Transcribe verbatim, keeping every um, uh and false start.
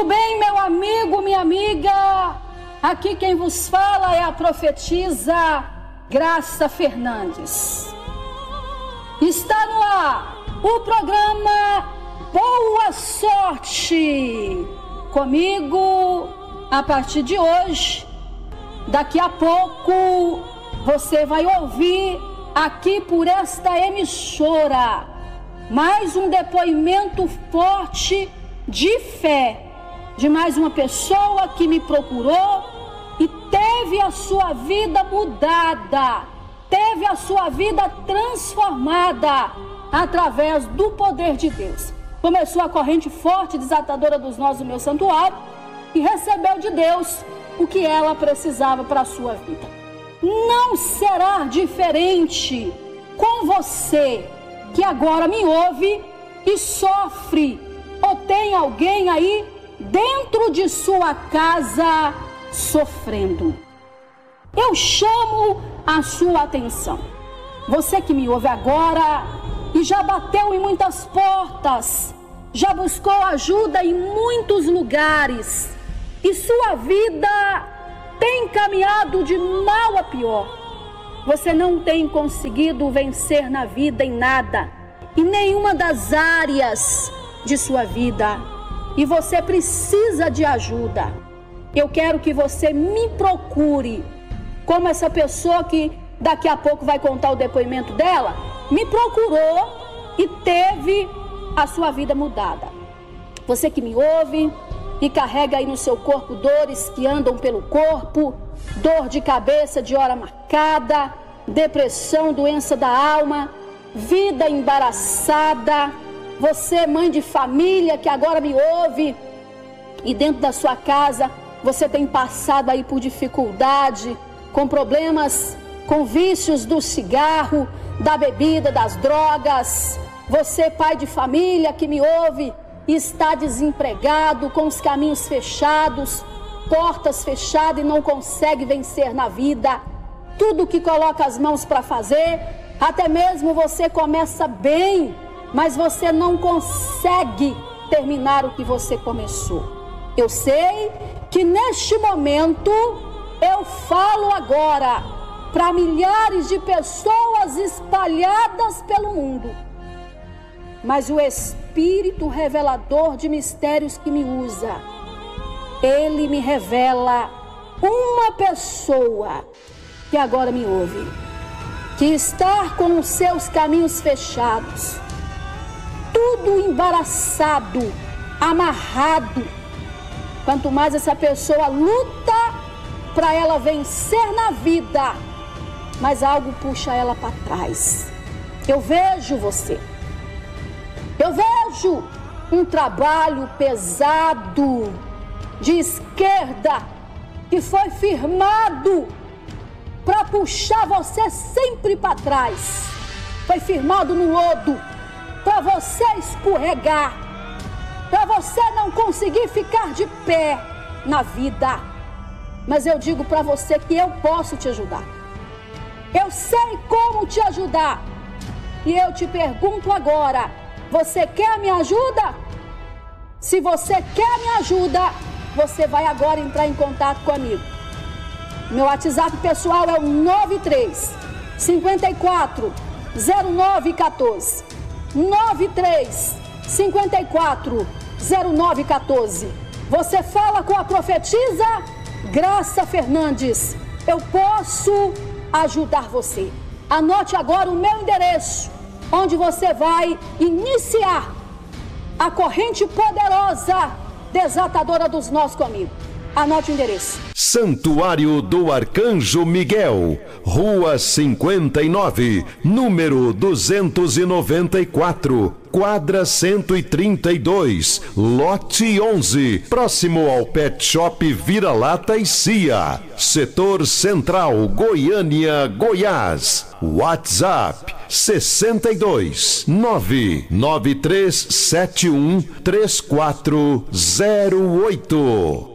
Muito bem, meu amigo, minha amiga, aqui quem vos fala é a profetisa Graça Fernandes. Está no ar o programa Boa Sorte. Comigo, a partir de hoje, daqui a pouco, você vai ouvir aqui por esta emissora mais um depoimento forte de fé de mais uma pessoa que me procurou e teve a sua vida mudada, teve a sua vida transformada através do poder de Deus. Começou a corrente forte, desatadora dos nós do meu santuário, e recebeu de Deus o que ela precisava para a sua vida. Não será diferente com você que agora me ouve e sofre, ou tem alguém aí dentro de sua casa sofrendo. Eu chamo a sua atenção. Você que me ouve agora e já bateu em muitas portas, já buscou ajuda em muitos lugares, e sua vida tem caminhado de mal a pior. Você não tem conseguido vencer na vida em nada, em nenhuma das áreas de sua vida, e você precisa de ajuda. Eu quero que você me procure, como essa pessoa que daqui a pouco vai contar o depoimento dela, me procurou e teve a sua vida mudada. Você que me ouve e carrega aí no seu corpo dores que andam pelo corpo, dor de cabeça de hora marcada, depressão, doença da alma, vida embaraçada. Você, mãe de família que agora me ouve e dentro da sua casa você tem passado aí por dificuldade, com problemas, com vícios do cigarro, da bebida, das drogas. Você, pai de família que me ouve e está desempregado, com os caminhos fechados, portas fechadas e não consegue vencer na vida. Tudo que coloca as mãos para fazer, até mesmo você começa bem, mas você não consegue terminar o que você começou. Eu sei que neste momento eu falo agora para milhares de pessoas espalhadas pelo mundo, mas o Espírito revelador de mistérios que me usa, ele me revela uma pessoa que agora me ouve, que está com os seus caminhos fechados, tudo embaraçado, amarrado. Quanto mais essa pessoa luta para ela vencer na vida, mas algo puxa ela para trás. Eu vejo você. Eu vejo um trabalho pesado de esquerda que foi firmado para puxar você sempre para trás. Foi firmado no lodo para você escorregar, para você não conseguir ficar de pé na vida. Mas eu digo para você que eu posso te ajudar. Eu sei como te ajudar. E eu te pergunto agora, você quer minha ajuda? Se você quer minha ajuda, você vai agora entrar em contato comigo. Meu WhatsApp pessoal é o nove três, cinco quatro, zero nove um quatro. nove três, cinco quatro, zero nove um quatro. Você fala com a profetisa Graça Fernandes. Eu posso ajudar você. Anote agora o meu endereço, onde você vai iniciar a corrente poderosa desatadora dos nós comigo. Anote o endereço. Santuário do Arcanjo Miguel, Rua cinquenta e nove, número duzentos e noventa e quatro, quadra cento e trinta e dois, lote onze, próximo ao Pet Shop Vira-Lata e Cia, Setor Central, Goiânia, Goiás. WhatsApp sessenta e dois, nove nove três sete um, três quatro zero oito.